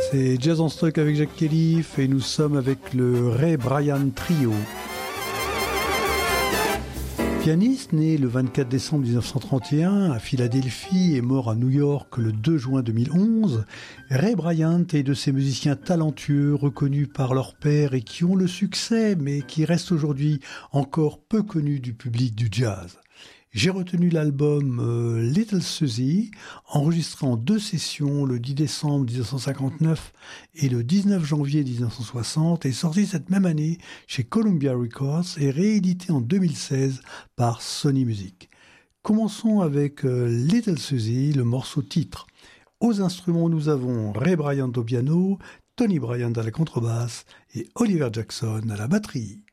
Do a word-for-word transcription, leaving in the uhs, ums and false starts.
C'est Jazz en stock avec Jacques Kélif et nous sommes avec le Ray Bryant Trio. Pianiste né le vingt-quatre décembre mille neuf cent trente et un à Philadelphie et mort à New York le deux juin deux mille onze, Ray Bryant est de ces musiciens talentueux reconnus par leur père et qui ont le succès mais qui restent aujourd'hui encore peu connus du public du jazz. J'ai retenu l'album euh, Little Susie, enregistré en deux sessions le dix décembre mille neuf cent cinquante-neuf et le dix-neuf janvier mille neuf cent soixante, et sorti cette même année chez Columbia Records et réédité en deux mille seize par Sony Music. Commençons avec euh, Little Susie, le morceau titre. Aux instruments, nous avons Ray Bryant au piano, Tony Bryant à la contrebasse et Oliver Jackson à la batterie.